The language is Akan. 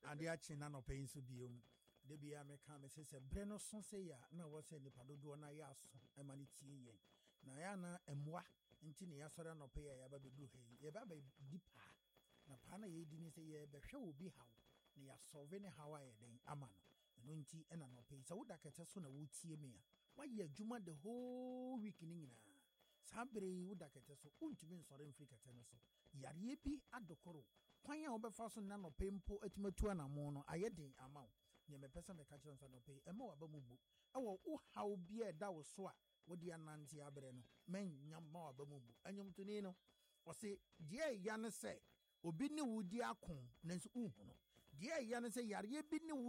ade achi na no pain so biom de bia me ka me se bre no so se ya na wo se nipa dodo na ya so e ma ne tie yen na ya na emwa nti ne ya sore no pe ya ba bedu he ye ba dipa na pa na ye di ni se ye behwe obi hawo na ya solve ne hawa ye den ama no no nti e na no pe se wo da kete so na wo tie me ya wa ye adwuma the whole week ni nyina sabre wo da kete so untumi nsore mfiri kete no so yare bi adokoro kwan a wo befa so na no pe mpo atimatu anamo no ayeden ama wo ne me pesa me ka kire nso no pe e ma wa ba mu bu e wo wo haw bi e da wo so a wo di ananti abre no men nyam ma wa ba mu bu anyum tuni no o se die ya ne se obi ne wo di akon nanso uhu no die ya ne se yare bi ne